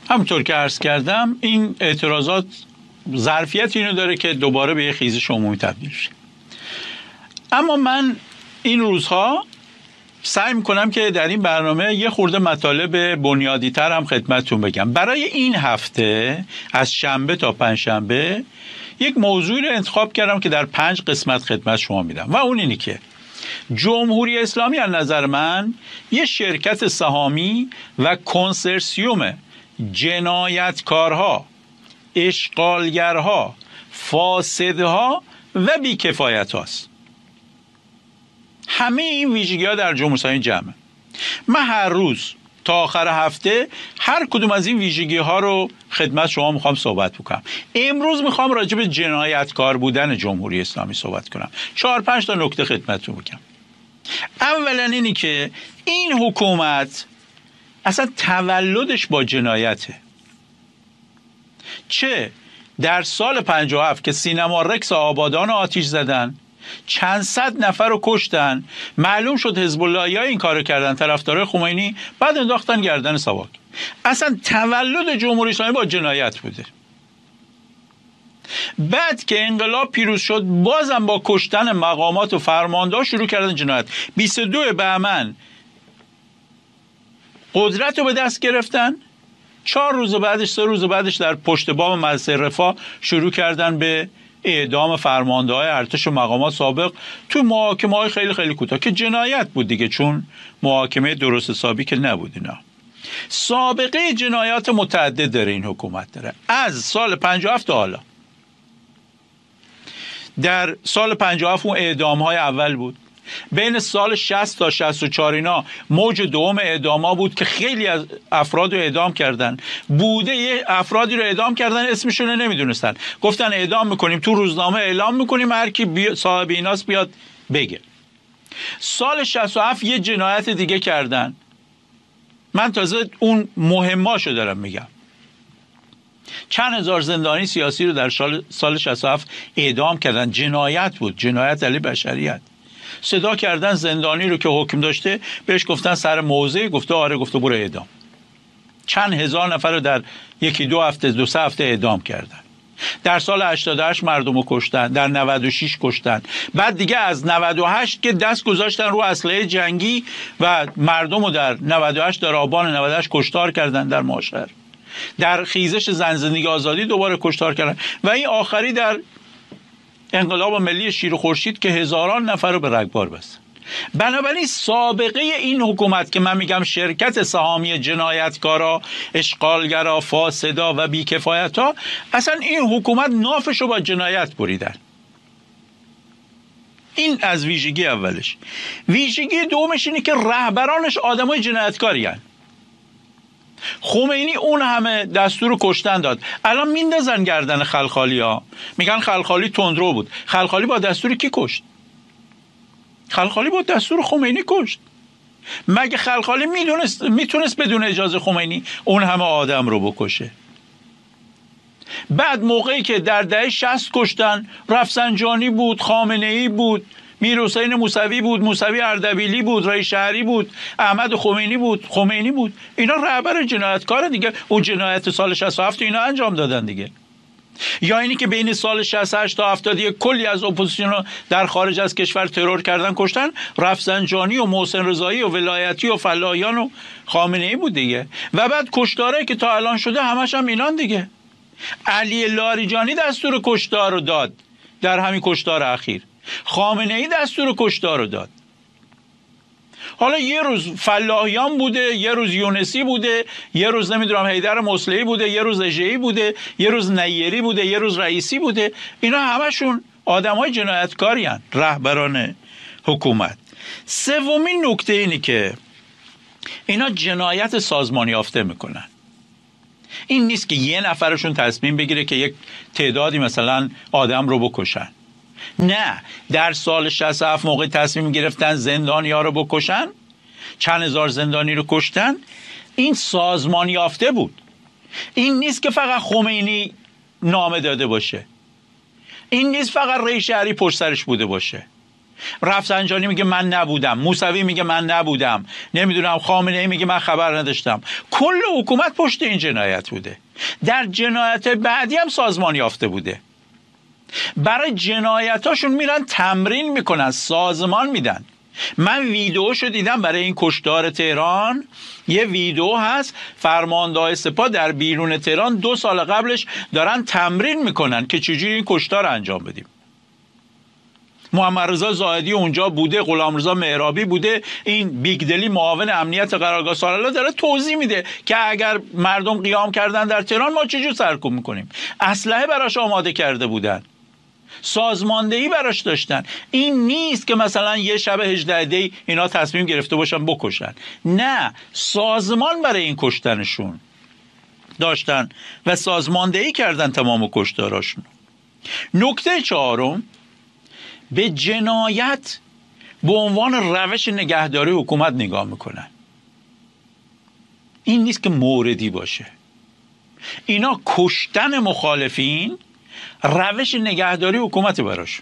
همونطور که عرض کردم این اعتراضات ظرفیت اینو داره که دوباره به یه خیزش عمومی تبدیل شه. اما من این روزها سعی میکنم که در این برنامه یه خورده مطالب بنیادی تر هم خدمتتون بگم. برای این هفته از شنبه تا پنجشنبه یک موضوعی رو انتخاب کردم که در 5 قسمت خدمت شما میدم و اون اینی که جمهوری اسلامی از نظر من یه شرکت سهامی و کنسرسیوم جنایتکارها، اشغالگرها، فاسدها و بیکفایت هاست. همه این ویژگی ها در جمهوری اسلامی جمعه. من هر روز تا آخر هفته هر کدوم از این ویژگی ها رو خدمت شما میخوام صحبت بکنم. امروز میخوام راجع به جنایتکار بودن جمهوری اسلامی صحبت کنم. 4-5 تا نکته خدمتتون بگم. اولا اینی که این حکومت اصلا تولدش با جنایته. چه در سال 57 که سینما رکس آبادان آتیش زدن، چند صد نفر رو کشتن، معلوم شد حزب اللهی‌ها این کارو کردن، طرفدارای خمینی، بعد انداختن گردن ساواک. اصلا تولد جمهوری اسلامی با جنایت بوده. بعد که انقلاب پیروز شد بازم با کشتن مقامات و فرمانده‌ها شروع کردن جنایت. 22 بهمن قدرت رو به دست گرفتن، 4 روز بعدش 3 روز بعدش در پشت بام مدرسه رفاه شروع کردن به اعدام فرمانده‌های ارتش و مقامات سابق تو محاکمه‌های خیلی خیلی کوتاه که جنایت بود دیگه، چون محاکمه درست حسابی که نبود. اینا سابقه جنایات متعدد داره این حکومت داره از سال 57 تا حالا. در سال 57 اون اعدام‌های اول بود. بین سال 60 تا 64 اینا موج دوم اعدام‌ها بود که خیلی از افراد رو اعدام کردن. بوده یه افرادی رو اعدام کردن اسمشون رو نمیدونستن، گفتن اعدام میکنیم، تو روزنامه اعلام میکنیم، هر کی صاحب ایناست بیاد بگه. سال 67 یه جنایت دیگه کردن، من تازه اون مهماشو دارم میگم. چند هزار زندانی سیاسی رو در سال 67 اعدام کردن. جنایت بود، جنایت علیه بشریت. صدا کردن زندانی رو که حکم داشته، بهش گفتن سر موضع، گفته آره، گفته برو اعدام. چند هزار نفر رو در 1-2 هفته 2-3 هفته اعدام کردن. در سال 88 مردم رو کشتن، در 96 کشتن. بعد دیگه از 98 که دست گذاشتن رو اسلحه جنگی و مردم رو در 98 در آبان 98 کشتار کردن در ماشهر. در خیزش زن زندگی آزادی دوباره کشتار کردن و این آخری در انقلاب ملی شیر و خورشید که هزاران نفر رو به رگبار بستن. بنابراین سابقه این حکومت که من میگم شرکت سهامی جنایتکارا، اشغالگرا، فاسدا و بیکفایتا، اصلا این حکومت نافش رو با جنایت بریدن. این از ویژگی اولش. ویژگی دومش اینه که رهبرانش آدمای جنایتکاری هستند. خمینی اون همه دستور کشتن داد، الان میندازن گردن خلخالی ها، میگن خلخالی تندرو بود. خلخالی با دستور کی کشت؟ خلخالی با دستور خمینی کشت. مگه خلخالی میتونست بدون اجازه خمینی اون همه آدم رو بکشه؟ بعد موقعی که در دهه 60 کشتن، رفسنجانی بود، خامنه‌ای بود، میرحسین موسوی بود، موسوی اردبیلی بود، رئیس شهری بود، احمد خمینی بود. اینا رهبر جنایتکار دیگه. اون جنایت سال 67 اینا انجام دادن دیگه. یا اینی که بین سال 68 تا 71 کلی از اپوزیسیون رو در خارج از کشور ترور کردن، کشتن. رفسنجانی و محسن رضایی و ولایتی و فلاحیان و خامنه‌ای بود دیگه. و بعد کشتارایی که تا الان شده همش هم اینان دیگه. علی لاریجانی دستور کشتار رو داد در همین کشتار اخیر. خامنه‌ای دستور کشتار رو داد. حالا یه روز فلاحیان بوده، یه روز یونسی بوده، یه روز نمیدونم حیدر مصلحی بوده، یه روز اژه‌ای بوده، یه روز نیری بوده، یه روز رئیسی بوده. اینا همشون آدمای جنایتکاری هستند، رهبران حکومت. سومین نکته اینی که اینا جنایت سازمانی یافته میکنن. این نیست که یه نفرشون تصمیم بگیره که یک تعدادی مثلا آدم رو بکشن. نه، در سال 67 موقع تصمیم گرفتن زندانی‌ها رو بکشن، چند هزار زندانی رو کشتن، این سازمان یافته بود. این نیست که فقط خمینی نامه داده باشه، این نیست فقط رئیس شهری پشت سرش بوده باشه. رفسنجانی میگه من نبودم، موسوی میگه من نبودم، نمیدونم خامنه‌ای میگه من خبر نداشتم. کل حکومت پشت این جنایت بوده. در جنایت بعدی هم سازمان یافته بوده. برای جنایتاشون میرن تمرین میکنن، سازمان میدن. من ویدیوشو دیدم برای این کشتار تهران. یه ویدیو هست فرماندهای سپاه در بیرون تهران 2 سال قبلش دارن تمرین میکنن که چجوری این کشتار انجام بدیم. محمد رضا زاهدی اونجا بوده، غلامرضا مهرابی بوده، این بیگدلی معاون امنیت قرارگاه سالارا داره توضیح میده که اگر مردم قیام کردن در تهران ما چجور سرکوب میکنیم. اسلحه براش آماده کرده بودن، سازماندهی براش داشتن. این نیست که مثلا یه شب 18 دی اینا تصمیم گرفته باشن بکشن، نه، سازمان برای این کشتنشون داشتن و سازماندهی کردن تمام کشتاراشون. نکته 4، به جنایت به عنوان روش نگهداری حکومت نگاه میکنن. این نیست که موردی باشه. اینا کشتن مخالفین روش نگهداری حکومت براش.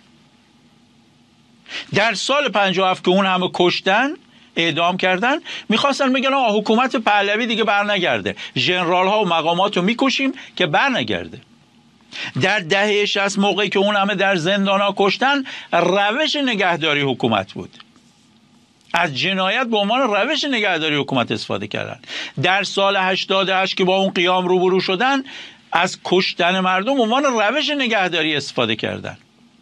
در سال 57 که اون همه کشتن، اعدام کردن، میخواستن بگن حکومت پهلوی دیگه برنگرده، ژنرال ها و مقامات رو میکشیم که برنگرده. در دهه 60 موقعی که اون همه در زندان ها کشتن، روش نگهداری حکومت بود. از جنایت به عنوان روش نگهداری حکومت استفاده کردن. در سال 88 که با اون قیام روبرو شدن، از کشتن مردم به عنوان روش نگهداری استفاده کردن.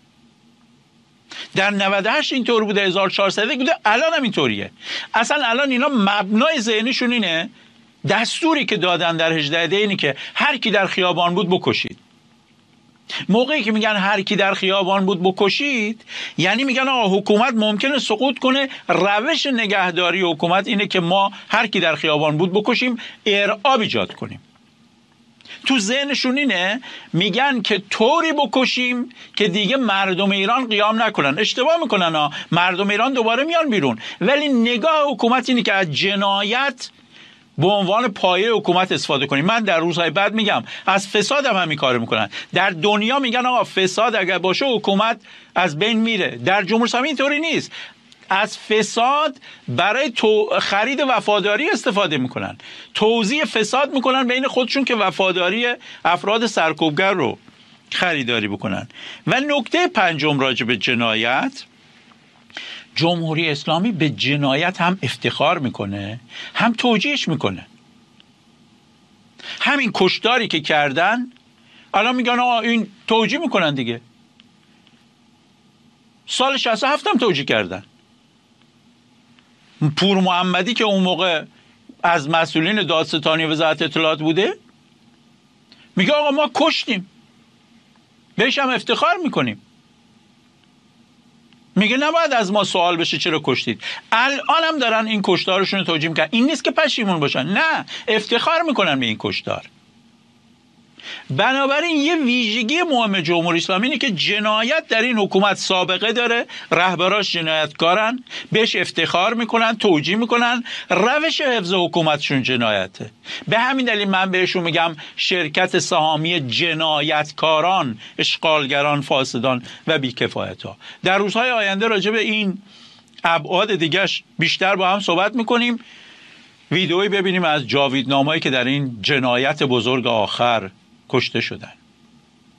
در 98 اینطور بوده، 1400 بوده، الان هم اینطوریه. اصلا الان اینا مبنای ذهنیشون اینه، دستوری که دادن در 18 دی اینه که هر کی در خیابان بود بکشید. موقعی که میگن هر کی در خیابان بود بکشید، یعنی میگن حکومت ممکنه سقوط کنه. روش نگهداری حکومت اینه که ما هر کی در خیابان بود بکشیم، ارعاب ایجاد کنیم. تو ذهنشون اینه، میگن که طوری بکشیم که دیگه مردم ایران قیام نکنن. اشتباه میکنن مردم ایران دوباره میان بیرون، ولی نگاه حکومت اینه که از جنایت به عنوان پایه حکومت استفاده کنیم. من در روزهای بعد میگم از فساد هم همین کارو میکنن. در دنیا میگن آقا فساد اگر باشه حکومت از بین میره. در جمهوری اسلامی اینطوری نیست. از فساد برای خرید وفاداری استفاده میکنن، توزیع فساد میکنن بین خودشون که وفاداری افراد سرکوبگر رو خریداری بکنن. و نکته 5 راجع به جنایت، جمهوری اسلامی به جنایت هم افتخار میکنه، هم توجیهش میکنه. همین کشتاری که کردن الان میگن این توجیه میکنن دیگه. سال 67 هم توجیه کردن. پور محمدی که اون موقع از مسئولین دادستانی وزارت اطلاعات بوده، میگه آقا ما کشتیم، بهش هم افتخار میکنیم. میگه نباید از ما سوال بشه چرا کشتید. الان هم دارن این کشتارشون رو توجیه میکنن. این نیست که پشیمون باشن، نه، افتخار میکنن به این کشتار. بنابراین یه ویژگی مهم جمهوری اسلامی اینه که جنایت در این حکومت سابقه داره، رهبراش جنایتکارن، بهش افتخار میکنن، توجیه میکنن، روش حفظ حکومتشون جنایته. به همین دلیل من بهشون میگم شرکت سهامی جنایتکاران، اشغالگران، فاسدان و بیکفایت‌ها. در روزهای آینده راجع به این ابعاد دیگه‌اش بیشتر با هم صحبت میکنیم. ویدئویی ببینیم از جاویدنامه‌ای که در این جنایت بزرگ آخر کشته شدن.